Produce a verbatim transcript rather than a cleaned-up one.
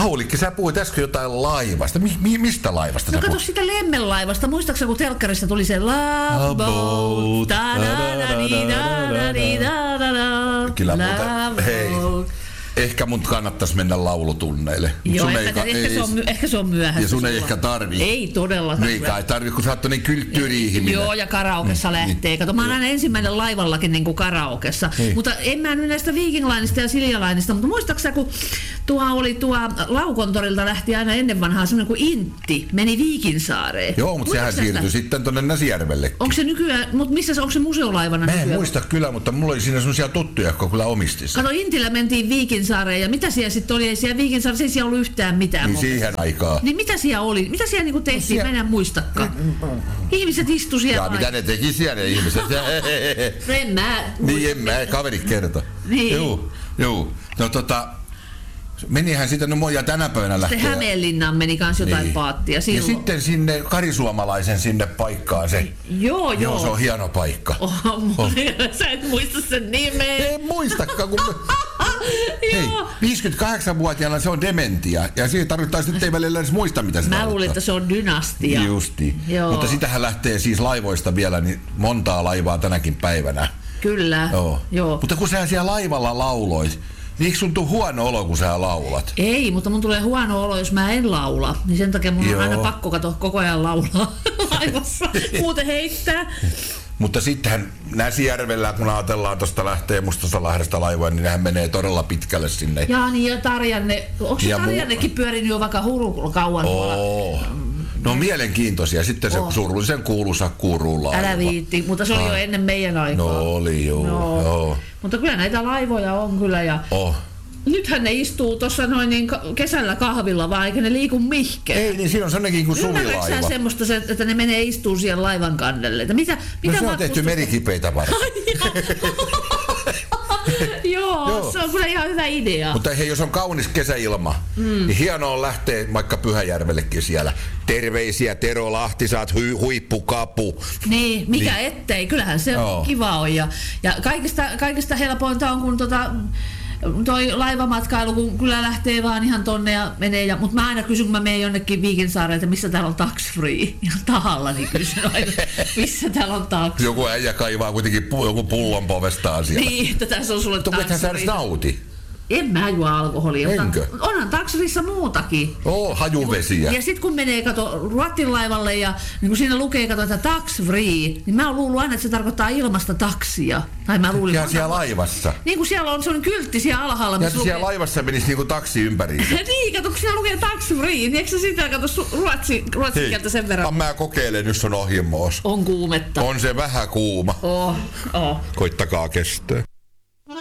Aulikki, sä puhuit äsken jotain laivasta. Mi- mi- mistä laivasta No sä kato puhuit? sitä Lemmenlaivasta. Muistaakseni kun telkkarista tuli se Love Boat. Kyllä muuta. Hei. Ehkä mun kannattaisi mennä laulutunneille. Joo, Sun ehkä, ei, ehkä, ei, se on, my- ehkä se on myöhässä. ja sun sulla. ei ehkä tarvii. Ei todellakaan. Ei kai tarvii, kun sä oot niin kulttuuri-ihminen. Joo, ja karaokessa mm, lähtee. Kato, mä oon aina ensimmäinen laivallakin niin kuin karaokessa. Niin. Mutta en mä nyt näistä Viking Lineista ja Silja Lineista, mutta muistaaksä, kun tuo oli tuo Laukontorilta lähti aina ennen vanhaa semmoinen kuin Intti, meni Viikinsaareen. Joo, mutta sehän Muistatko siirtyi sitä? sitten tonne Näsijärvellekin. Onko se nykyään, mutta missä se, onko se museolaivana Mä en nykyään? muista kyllä, mutta mulla oli siinä semmosia tuttuja, jotka kyllä omisti sen. Kato, Intillä mentiin Viikinsaareen ja mitä siellä sitten oli? Ei siellä Viikinsaaressa ei siellä ollut yhtään mitään. Niin siihen aikaan. Niin mitä siellä oli? Mitä siellä niinku tehtiin? siellä- Mä enää muistakaan. Ihmiset istu siellä. Ja mitä ne teki siellä ne ihmiset? No en mä. Niin en mä, kaverit kerto. Niin. Juu, juu. No tota, menihän siitä, no moja tänä päivänä lähtee. Sitten Hämeenlinnaan meni kans jotain Niin. paattia Ja silloin. sitten sinne Karisuomalaisen sinne paikkaan se. Joo, joo. Joo, se on hieno paikka. Oh, oh. Sä et muista sen nimeä. En muistakaan, kun me... Hei, Joo. viisikymmentäkahdeksanvuotiaana se on dementia. Ja siihen tarvittaisi nyt ei välillä edes muista, mitä se Mä tarkoittaa. luulin, että se on dynastia. Justi. Joo. Mutta sitähän lähtee siis laivoista vielä niin montaa laivaa tänäkin päivänä. Kyllä. Joo. Joo. Mutta kun sä siellä laivalla lauloit, niin eikö sun tuu huono olo, kun sä laulat? Ei, mutta mun tulee huono olo, jos mä en laula. Niin sen takia mun Joo. on aina pakko katsoa koko ajan laulaa laivassa. Muuten heittää. Mutta sittenhän Näsijärvellä, kun ajatellaan tuosta lähtee Mustasta laivoja, niin nehän menee todella pitkälle sinne. Jaa niin, ja Tarjanne. Onko se Ja mu- Tarjannekin pyörinyt jo vaikka huru kauan tuolla? Oo. No mielenkiintoisia. Sitten se Oh. surullisen kuuluisa Kuuruun Älä viitti, mutta se oli jo ennen meidän aikaa. No oli joo. Joo. joo. Mutta kyllä näitä laivoja on kyllä ja Oh. nythän ne istuu tuossa noin niin ka- kesällä kahvilla, vaan eikä ne liiku mihkeen. Ei, niin siinä on sellainenkin kuin Ymmärrätkö sä sumilaiva. semmoista, se, että ne menee istuu siihen laivan kannelle? Että mitä, mitä No se on tehty matkustus- merikipeitä varten. Joo, Joo. se on kyllä ihan hyvä idea. Mutta hei, jos on kaunis kesäilma, mm. niin hienoa on lähteä vaikka Pyhäjärvellekin siellä. Terveisiä Tero Lahti, sä oot hu- huippukapu. Niin, mikä Niin. ettei, kyllähän se Joo. on kiva on. Ja, ja kaikista, kaikista helpointa on, kun tota, toi laivamatkailu, kun kyllä lähtee vaan ihan tonne ja menee. Ja, mutta mä aina kysyn, kun mä menen jonnekin Viikinsaareen, että missä täällä on tax free. Ihan tahallani kysyn aina, missä täällä on tax. Joku äijä kaivaa kuitenkin pu- joku pullon povestaan siellä. Niin, että tässä on sulle Mutta ethän tax sä edes free. nauti. En mä juo alkoholia, Enkö? mutta onhan taksrissa muutakin. Oo, hajuvesiä. Ja sitten kun menee kato Ruotsin laivalle ja niin kun siinä lukee kato, että tax free, niin mä oon luullut aina, että se tarkoittaa ilmasta taksia. Tai mä luulin, Ja siellä laivassa. niin kuin siellä on sellainen kyltti siellä alhaalla, Ja missä että lukee... siellä laivassa menisi niinku taksi ympäriinsä. niin, kato, kun siellä lukee tax free, niin eikö se sitä kato su- ruotsi, ruotsin kieltä sen verran? mä kokeilen, jos on ohjelmoos. On kuumetta. On se vähän kuuma. Oh, oh. Koittakaa kestää.